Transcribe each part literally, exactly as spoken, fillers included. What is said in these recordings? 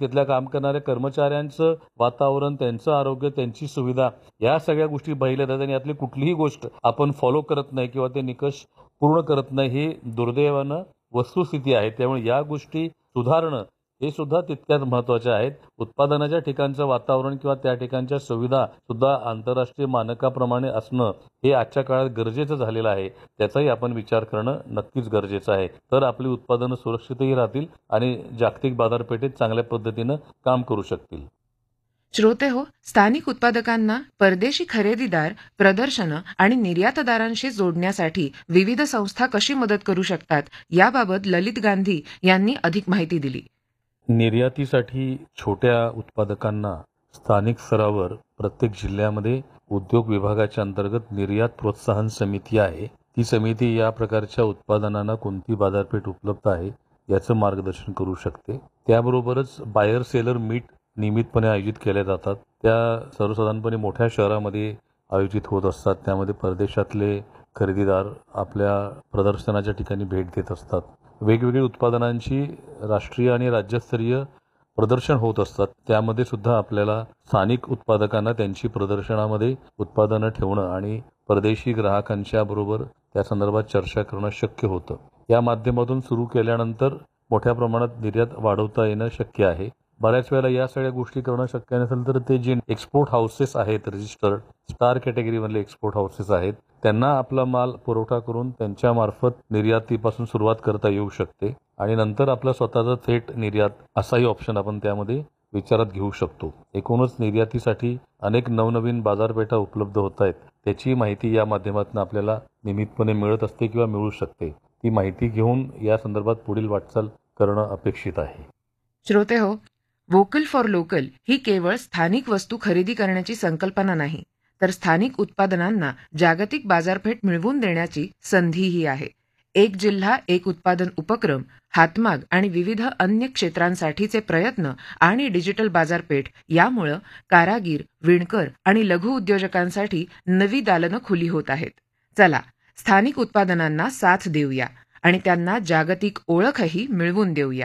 तिथल्या काम करणाऱ्या कर्मचाऱ्यांचं वातावरण, त्यांचं आरोग्य, त्यांची सुविधा या सगळ्या गोष्टी पाहिल्या जातात आणि यातली कुठलीही गोष्ट आपण फॉलो करत नाही किंवा ते निकष पूर्ण करत नाही ही दुर्दैवानं वस्तुस्थिती आहे. त्यामुळे या गोष्टी सुधारणं हे सुद्धा तितक्याच महत्त्वाच्या आहेत. उत्पादनाच्या ठिकाणचं वातावरण किंवा त्या ठिकाणच्या सुविधा सुद्धा आंतरराष्ट्रीय मानकाप्रमाणे असणं हे आजच्या काळात गरजेचं झालेलं आहे. त्याचाही आपण विचार करणं नक्कीच गरजेचं आहे. तर आपली उत्पादनं सुरक्षितही राहतील आणि जागतिक बाजारपेठेत चांगल्या पद्धतीनं काम करू शकतील. श्रोते हो, स्थानिक उत्पादकांना परदेशी खरेदीदार, प्रदर्शनं आणि निर्यातदारांशी जोडण्यासाठी विविध संस्था कशी मदत करू शकतात याबाबत ललित गांधी यांनी अधिक माहिती दिली. निर्यातीसाठी छोट्या उत्पादकांना स्थानिक स्तरावर प्रत्येक जिल्ह्यामध्ये उद्योग विभागाच्या अंतर्गत निर्यात प्रोत्साहन समिती आहे. ती समिती या प्रकारच्या उत्पादनांना कोणती बाजारपेठ उपलब्ध आहे याचं मार्गदर्शन करू शकते. त्याबरोबरच बायर सेलर मीट नियमितपणे आयोजित केल्या जातात. त्या सर्वसाधारणपणे मोठ्या शहरामध्ये आयोजित होत असतात. त्यामध्ये परदेशातले खरेदीदार आपल्या प्रदर्शनाच्या ठिकाणी भेट देत असतात. वेगवेगळ्या उत्पादनांची राष्ट्रीय आणि राज्यस्तरीय प्रदर्शन होत असतात. त्यामध्ये सुद्धा आपल्याला स्थानिक उत्पादकांना त्यांची प्रदर्शनामध्ये उत्पादनं ठेवणं आणि परदेशी ग्राहकांच्या बरोबर त्या संदर्भात चर्चा करणं शक्य होतं. या माध्यमातून सुरू केल्यानंतर मोठ्या प्रमाणात निर्यात वाढवता येणं शक्य आहे. बऱ्याच वेळेला या सगळ्या गोष्टी करणं शक्य नसेल तर ते जे एक्सपोर्ट हाऊसेस आहेत, रजिस्टर्ड स्टार कॅटेगरीमधले एक्सपोर्ट हाऊसेस आहेत, त्यांना आपला माल पुरवठा करून त्यांच्या मार्फत निर्यातीपासून सुरुवात करता येऊ शकते आणि नंतर आपला स्वतःचा थेट निर्यात असाही ऑप्शन आपण त्यामध्ये विचारात घेऊ शकतो. एकूणच निर्यातीसाठी अनेक नवनवीन बाजारपेठा उपलब्ध होत आहेत. त्याची माहिती या माध्यमातून आपल्याला नियमितपणे मिळत असते किंवा मिळू शकते. ती माहिती घेऊन या संदर्भात पुढील वाटचाल करणं अपेक्षित आहे. श्रोते हो, वोकल फॉर लोकल ही केवळ स्थानिक वस्तू खरेदी करण्याची संकल्पना नाही, तर स्थानिक उत्पादनांना जागतिक बाजारपेठ मिळवून देण्याची संधीही आहे. एक जिल्हा एक उत्पादन उपक्रम, हातमाग आणि विविध अन्य क्षेत्रांसाठीचे प्रयत्न आणि डिजिटल बाजारपेठ यामुळं कारागीर, विणकर आणि लघु उद्योजकांसाठी नवी दालनं खुली होत आहेत. चला, स्थानिक उत्पादनांना साथ देऊया आणि त्यांना जागतिक ओळखही मिळवून देऊया.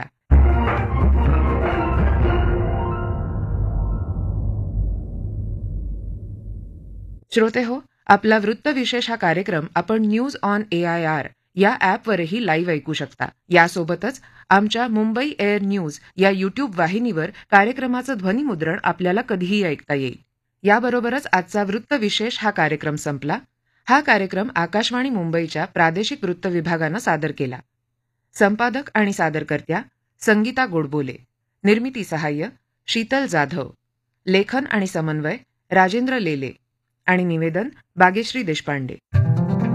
श्रोते हो, आपला वृत्तविशेष हा कार्यक्रम आपण news on A I R या ॲपवरही लाईव्ह ऐकू शकता. यासोबतच आमच्या मुंबई एअर न्यूज या युट्यूब वाहिनीवर कार्यक्रमाचं ध्वनिमुद्रण आपल्याला कधीही ऐकता येईल. याबरोबरच आजचा वृत्तविशेष हा कार्यक्रम संपला. हा कार्यक्रम आकाशवाणी मुंबईच्या प्रादेशिक वृत्त विभागानं सादर केला. संपादक आणि सादरकर्त्या संगीता गोडबोले, निर्मिती सहाय्य शीतल जाधव, लेखन आणि समन्वय राजेंद्र लेले आणि निवेदन बागेश्री देशपांडे.